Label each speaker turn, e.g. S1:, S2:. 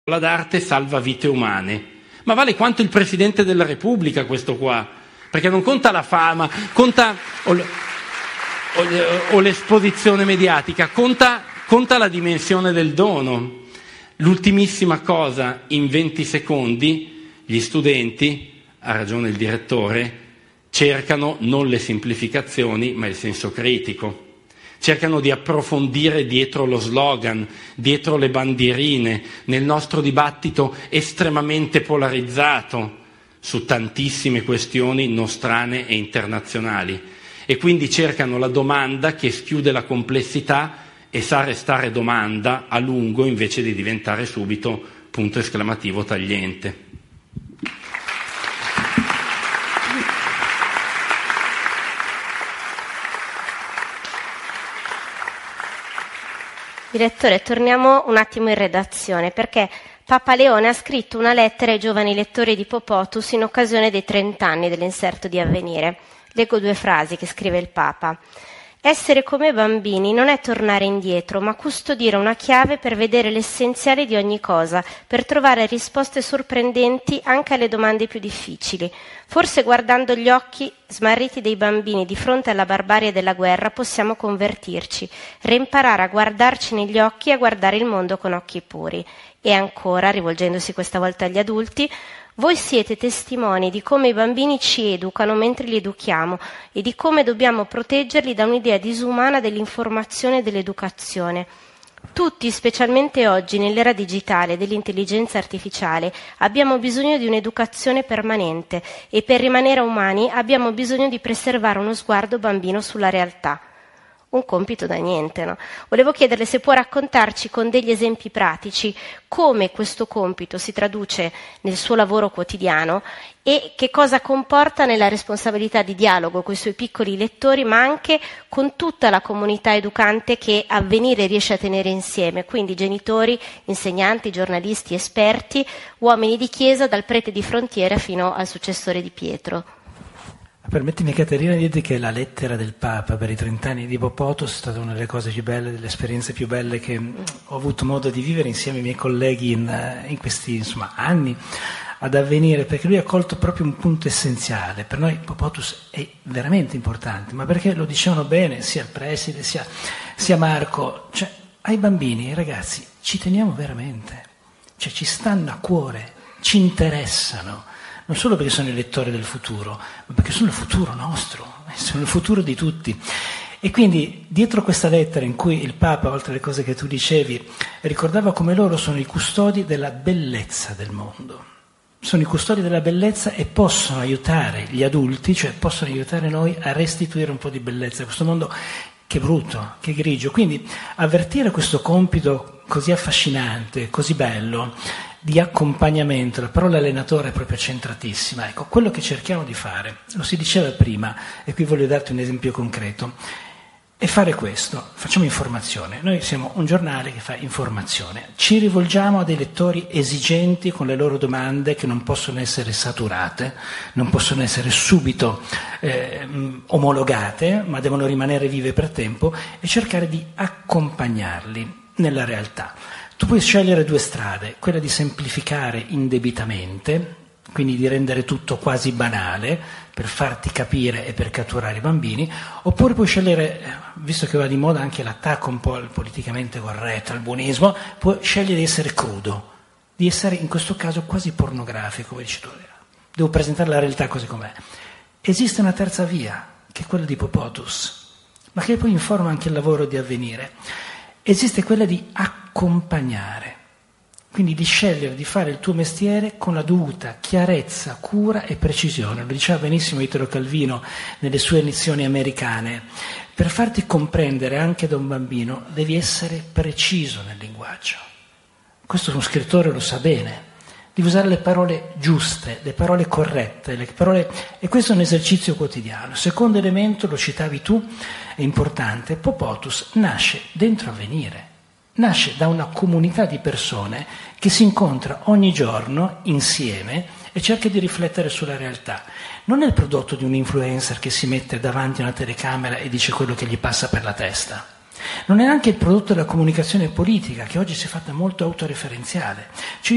S1: d'arte salva vite umane. Ma vale quanto il Presidente della Repubblica questo qua, perché non conta la fama, conta o l'esposizione mediatica, conta la dimensione del dono. L'ultimissima cosa, in 20 secondi, gli studenti, ha ragione il direttore, cercano non le semplificazioni ma il senso critico. Cercano di approfondire dietro lo slogan, dietro le bandierine, nel nostro dibattito estremamente polarizzato su tantissime questioni nostrane e internazionali. E quindi cercano la domanda che schiude la complessità e sa restare domanda a lungo invece di diventare subito punto esclamativo tagliente.
S2: Direttore, torniamo un attimo in redazione, perché Papa Leone ha scritto una lettera ai giovani lettori di Popotus in occasione dei 30 anni dell'inserto di Avvenire. Leggo 2 frasi che scrive il Papa. Essere come bambini non è tornare indietro, ma custodire una chiave per vedere l'essenziale di ogni cosa, per trovare risposte sorprendenti anche alle domande più difficili. Forse guardando gli occhi smarriti dei bambini di fronte alla barbarie della guerra possiamo convertirci, reimparare a guardarci negli occhi e a guardare il mondo con occhi puri. E ancora, rivolgendosi questa volta agli adulti, voi siete testimoni di come i bambini ci educano mentre li educhiamo e di come dobbiamo proteggerli da un'idea disumana dell'informazione e dell'educazione. Tutti, specialmente oggi, nell'era digitale dell'intelligenza artificiale, abbiamo bisogno di un'educazione permanente e per rimanere umani abbiamo bisogno di preservare uno sguardo bambino sulla realtà. Un compito da niente, no? Volevo chiederle se può raccontarci con degli esempi pratici come questo compito si traduce nel suo lavoro quotidiano e che cosa comporta nella responsabilità di dialogo con i suoi piccoli lettori, ma anche con tutta la comunità educante che Avvenire riesce a tenere insieme, quindi genitori, insegnanti, giornalisti, esperti, uomini di chiesa, dal prete di Frontiera fino al successore di Pietro.
S3: Permettimi, Caterina, di dirti che la lettera del Papa per i 30 anni di Popotus è stata una delle cose più belle, delle esperienze più belle che ho avuto modo di vivere insieme ai miei colleghi in questi anni ad Avvenire, perché lui ha colto proprio un punto essenziale. Per noi Popotus è veramente importante, ma perché lo dicevano bene sia il preside sia Marco, cioè ai bambini, ai ragazzi ci teniamo veramente, cioè ci stanno a cuore, ci interessano. Non solo perché sono i lettori del futuro, ma perché sono il futuro nostro, sono il futuro di tutti. E quindi dietro questa lettera in cui il Papa, oltre alle cose che tu dicevi, ricordava come loro sono i custodi della bellezza del mondo. Sono i custodi della bellezza e possono aiutare gli adulti, cioè possono aiutare noi a restituire un po' di bellezza a questo mondo che è brutto, che è grigio. Quindi avvertire questo compito così affascinante, così bello, di accompagnamento, la parola allenatore è proprio centratissima. Ecco, quello che cerchiamo di fare, lo si diceva prima, e qui voglio darti un esempio concreto, è fare questo, facciamo informazione. Noi siamo un giornale che fa informazione, ci rivolgiamo a dei lettori esigenti con le loro domande che non possono essere saturate, non possono essere subito omologate, ma devono rimanere vive per tempo e cercare di accompagnarli nella realtà. Tu puoi scegliere 2 strade, quella di semplificare indebitamente, quindi di rendere tutto quasi banale per farti capire e per catturare i bambini, oppure puoi scegliere, visto che va di moda anche l'attacco un po' al politicamente corretto, al buonismo, puoi scegliere di essere crudo, di essere in questo caso quasi pornografico, come dici tu. Devo presentare la realtà così com'è. Esiste una terza via, che è quella di Popotus, ma che poi informa anche il lavoro di Avvenire. Esiste quella di accompagnare, quindi di scegliere di fare il tuo mestiere con la dovuta chiarezza, cura e precisione. Lo diceva benissimo Italo Calvino nelle sue lezioni americane. Per farti comprendere anche da un bambino devi essere preciso nel linguaggio. Questo uno scrittore lo sa bene. Devi usare le parole giuste, le parole corrette, e questo è un esercizio quotidiano. Secondo elemento, lo citavi tu, è importante, Popotus nasce dentro Avvenire, nasce da una comunità di persone che si incontra ogni giorno insieme e cerca di riflettere sulla realtà. Non è il prodotto di un influencer che si mette davanti a una telecamera e dice quello che gli passa per la testa. Non è anche il prodotto della comunicazione politica, che oggi si è fatta molto autoreferenziale. Cioè